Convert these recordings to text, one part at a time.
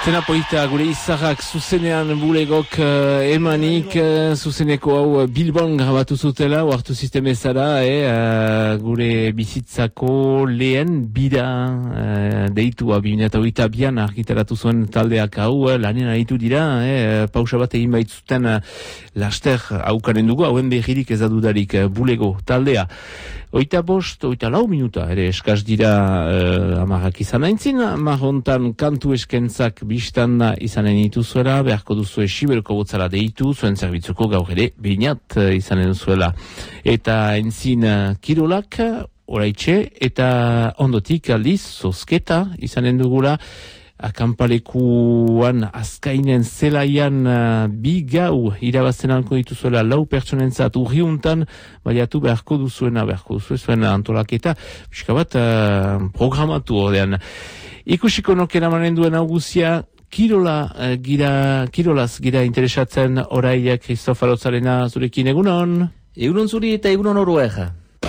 Zena poita gure izarrak zuzenean bulegok emanik zuzeneko hau Bilbon grabatu zutela, oartu sistemezara, gure bizitzako lehen bida deitua 2022an argitaratu zuen taldeak hau, lanen aritu dira, pausa bat egin baitzuten laster haukanen dugu, hauen behirik ezadudarik bulego taldea. 24 minuta, ere eskaz dira amarrak izan aintzin, marrontan kantu eskentzak biztanda izanen dituzuela, beharko duzue Sibelko botzara deitu, zuen zerbitzuko gaur ere beinat izanen duzuela. Eta entzin kirolak, oraitxe, eta ondotik aldiz, zozketa izanen dugula, akampalekuan azkainen zelaian bi gau irabazten alko dituzuela 4 pertsonentzat urriuntan, baliatu beharko duzuen antolaketa, pixka bat programatu ordean. Ikusiko nokera manen duen auguzia, kirolaz gira interesatzen orai Kristof Alotzarena zurekin egunon? Egunon zuri eta egunon oroeja.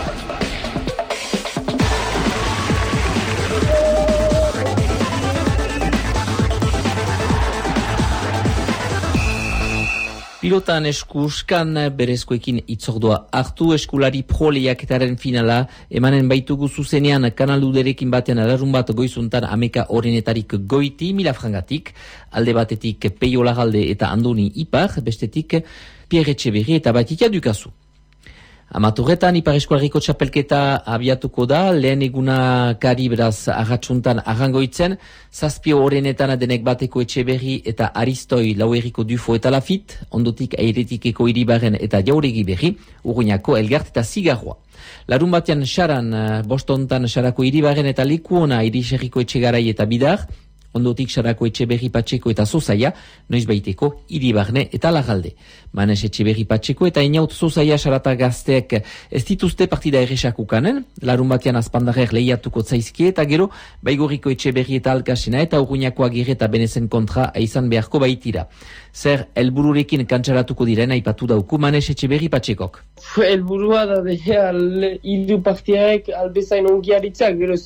Pilotan eskuskan berezkoekin itzordua hartu eskulari proleiaketaren finala emanen baitugu zuzenean kanaluderekin batean alarrun bat goizuntan ameka orenetarik goiti milafrangatik, alde batetik Peio Lagalde eta Andoni Ipar, bestetik Pierre Etxeberri eta Batitia Dukazu. Amatorretan Ipar Eskualariko txapelketa abiatuko da, lehen eguna kari beraz arratsuntan arrangoitzen, 7 orenetan denek bateko Etxeberri eta Aristoi Lauerriko Dufo eta Lafit, ondotik Airetikeko Iribarren eta Jauregi Berri, Urruñako Elgart eta Zigarroa. Larun batean Xaran, bostontan Xarako Iribarren eta Likuona Iriserriko Etxegarai eta Bidar, ondotik Xarako Etxeberri Patxeko eta Zozaia, noizbaiteko Iribarne eta Lagalde. Manes Etxeberri Patxeko eta Inaut Zozaia Xarata gazteek ez dituzte partida erresakukanen, larun batean azpandarer lehiatuko zaizkie eta gero Baigorriko Etxeberri eta Alkasena eta Urruñako Agirre eta Benezen kontra izan beharko baitira. Zer helbururekin kantxaratuko diren aipatu dauku Manes Etxeberri Patxekok. Helburua da hiru partiaek albezain ongiaritzak, gero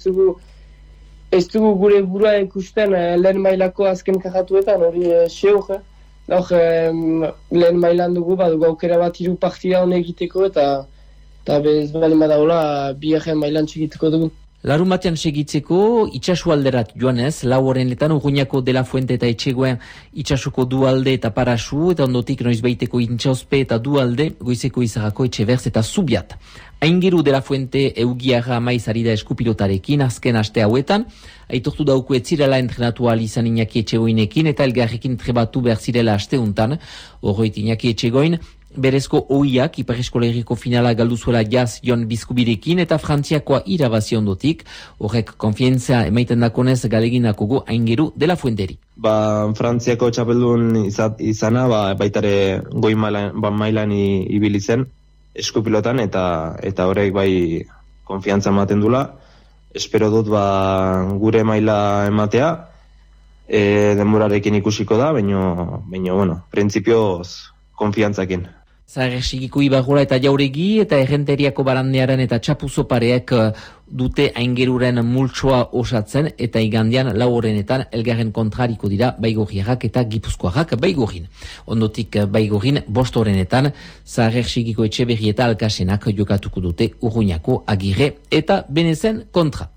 ez dugu gure burua ikusten lehen mailako azken kajatuetan, hori seur. Lehen mailan dugu, badugu aukera bat 3 partida hone egiteko eta bez bali madaula biharren mailan txegiteko dugu. Larun batean segitzeko, itxasu alderat joanez, 4 orenetan Urruñako de la Fuente eta Etxegoen itxasuko dualde eta Parasu, eta ondotik noizbaiteko Intxauspe eta dualde, goizeko Izarrako Etxeberz eta Zubiat. Aingeru de la Fuente eugiarra maiz ari da eskupilotarekin azken aste hauetan, aitortu dauku etzirela entrenatu izan Iñaki Etxegoinekin eta elgarrekin trebatu behar zirela asteuntan, horreit Iñaki Etxegoin, berezko oiak Ipar Eskolariko finala galduzuela jaz Jon Bizkubirekin eta Frantziakoa irabazi ondotik, horrek konfientzia emaiten dakonez galegindakogo Aingeru de la Fuenteri. Frantziako txapeldun izana, baitare goi mailan ibili zen eskupilotan eta horrek bai konfiantza ematen dula. Espero dut gure maila ematea, denborarekin ikusiko da, baina printzipioz konfiantzakin. Zaharresigiko Ibarrola eta Jauregi eta Errenteriako Barandearen eta Txapuzo pareak dute Aingeruren multsoa osatzen eta igandean 4 orenetan elgarren kontrariko dira Baigorriarrak eta Gipuzkoarrak Baigorrin. Ondotik Baigorrin 5 orenetan Zaharresigiko Etxeberri eta Alkasenak jokatuko dute Urruñako Agirre eta Benezen kontra.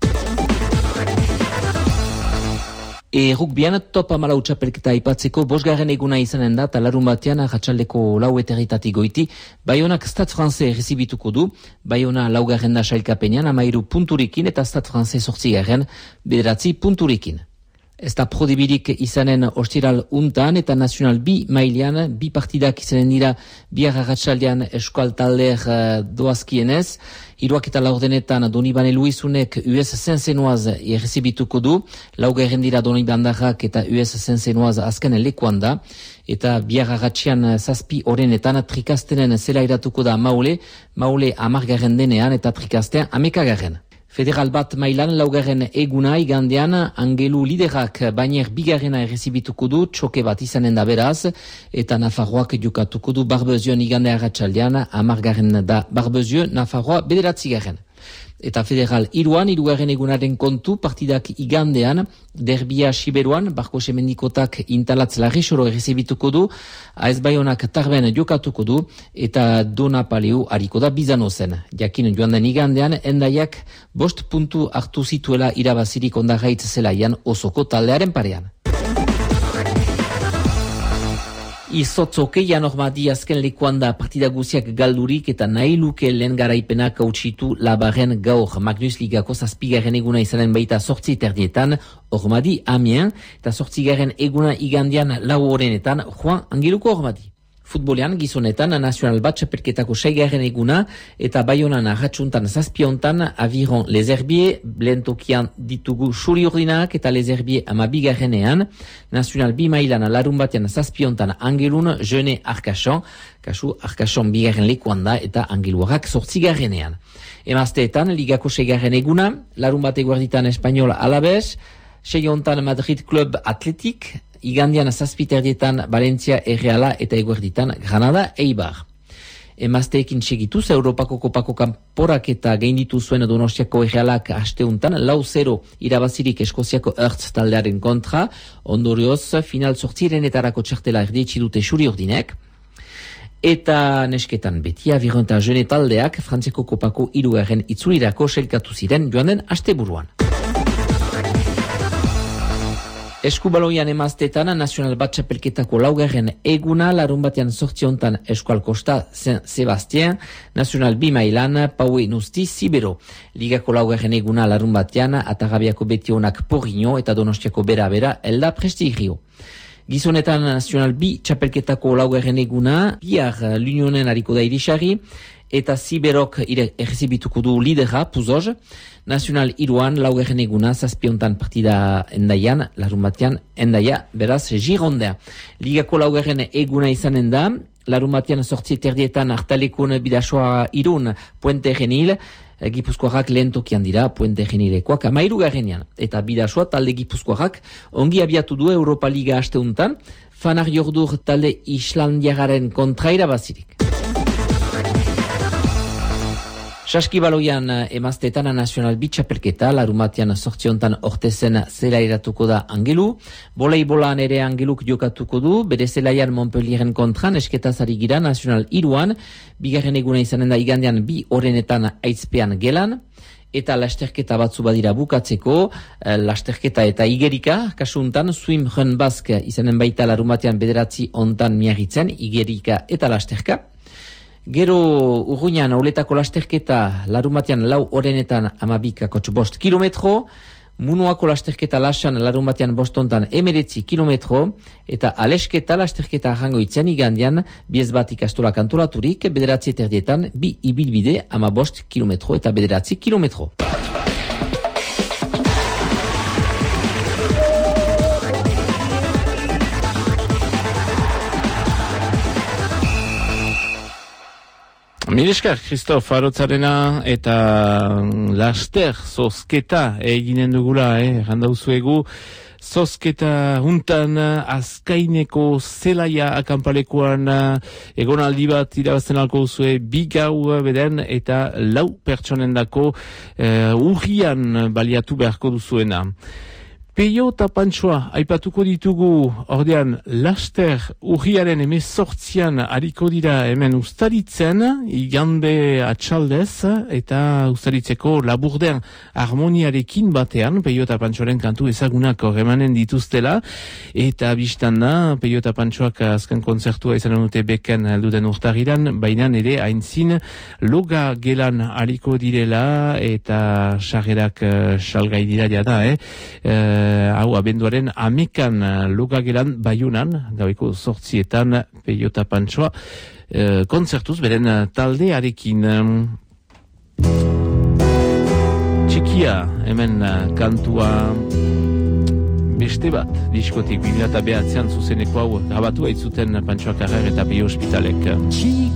Rugbian top 14 txapelketa aipatzeko 5. eguna izanen da, larun batean arratsaldeko 4 goiti, Baionak Stade Francais errezibituko du, Baiona 4. da sailkapenean 13 punturekin eta Stade Francais 8. 9 punturekin. Ez da prodibirik izanen ostiral untan eta Nacional B mailean 2 partidak izanen dira bihar arratsaldean eskual talder doazkienez. 3 denetan Donibane Luizunek US Saint-Senoaz errezibituko du, 4. dira Donibandarrak eta US Saint-Senoaz azken lekuan da, eta bihar arratsean 7 orenetan Trikastenen zelairatuko da Maule 10. denean eta Trikasten 11. Federal bat mailan 4. eguna igandean Angelu liderak Bainer 2. errezibituko du, txoke bat izanen da beraz, eta Nafarroak jokatuko du Barbezion igande arratsaldean 10. da Barbezio, Nafarroa 9. eta Federal 3, hirugarren egunaren kontu, partidak igandean, derbia Siberuan, Barko Semendikotak Intalatz Larresoro errezibituko du, AS Baionak Tarben jokatuko du, eta Dona Paleu hariko da Bizano zen. Jakin joan den igandean, Endaiak 5 puntu hartu zituela irabazirik Ondarraitz zelaian osoko taldearen parean. Izotzokeian ormadi azken lekuan da partida guziak galdurik eta nahi luke lehen garaipenak hautsitu Labarren gaur. Magnus Ligako 7. eguna izanen baita 8 terdietan, ormadi Amien, eta 8. eguna igandian 4 horrenetan Juan Angeluko ormadi. Futbolean gizonetan Nacional bat txapelketako 6. eguna eta Baionan arratsuntan 7. Aviron Les Herbiers, Blentokian ditugu Xuri Urdinak eta Les Herbiers 12. Nacional B mailan larun batean 7. Angelun, Jeune Arcachon, kasu Arcachon 2. lekuan da eta Angeluarrak 8. Emazteetan Ligako 6. eguna, larun bate guarditan Espainol Alaves, 6. Madrid Club Atletik, igandian 7 terdietan Valencia Erreala eta eguerditan Granada Eibar. Emazteekin segituz, Europako kopako kanporak eta gainditu zuen Donostiako Errealak asteuntan 4-0 irabazirik Eskoziako Ertz taldearen kontra, ondorioz final 8. txartela erdietsi dute Xuri Urdinek. Eta nesketan beti Aviron eta Jeune taldeak Frantziako kopako 3. itzulirako selkatu ziren joan den asteburuan. Eskubaloian emazteetan Nacional bat txapelketako 4. eguna, larun batean 8. Eskual Kosta Saint-Sebastien, Nacional B mailan Paue Nusti Sibero. Ligako 4. eguna larun batean Atagabiako Betionak Porriño eta Donostiako Bera Elda Prestigio. Gizonetan Nacional B txapelketako 4. eguna, bihar l'Unionen hariko da irisari, eta Siberok errezibituko du lidera, Puzoz. Nacional 3, 4. eguna, 7. partida Endaian, larun batean Endaia, beraz Girondea. Ligako 4. eguna izanen da, larun batean 8 terdietan Artalekun Bidasoa Irun, Puente Genil, Gipuzkoarrak lehen tokian dira, Puente Genilekoak 13. Eta Bidasoa talde Gipuzkoarrak ongi abiatu du Europa Liga asteuntan, Fanar Jordur talde Islandiagaren kontra irabazirik. Saskibaloian emazteetan Nacional B txapelketa, larumatean 8. ortezen zelairatuko da Angelu. Voleibolan ere Angeluk jokatuko du, bere zelaian Montpellieren kontran esketazari gira Nacional 3, 2. eguna izanen da igandean 2 horrenetan aizpean gelan. Eta lasterketa batzu badira bukatzeko, lasterketa eta igerika, kasuntan Swim Run Basque izanen baita larumatean 9 ontan miagitzen, igerika eta lasterka. Gero urruñan auletako lasterketa larumatean 4 horrenetan 12,5 kilometro, Munuako lasterketa lasan larumatean 5 ontan 19 kilometro, eta alesketa lasterketa arrangoitzen igandian 1 ikastolak antolaturik, 9 terdietan 2 ibilbide 15 kilometro eta 9 kilometro. Mileskar, Christoph, arotzarena eta laster zozketa eginen dugula, randauzuegu. Zozketa juntan azkaineko zelaia akampalekoan egonaldi bat irabazten alko zue 2 gau beden eta 4 pertsonen dako urrian baliatu beharko duzuena. Peio eta Pantsoa aipatuko ditugu, ordean laster urriaren 18an hariko dira hemen ustaritzen, igande atxaldez, eta ustaritzeko Laburden harmoniarekin batean, Peio eta Pantsoaren kantu ezagunak horremanen dituztela, eta biztan da, Peio eta Pantsoak azken kontzertua izan dute beken alduden urtariran, baina ere haintzin loga gelan hariko direla, eta sarrerak salgai dira jada, hau abenduaren 11an logagelan Baiunan, gaueko 8etan Peio eta Pantsoa kontzertuz beren taldearekin. Txikia hemen kantua beste bat diskotik 2009an zuzeneko hau grabatu aitzuten Pantsoa Carrer eta Peio Hospitalek.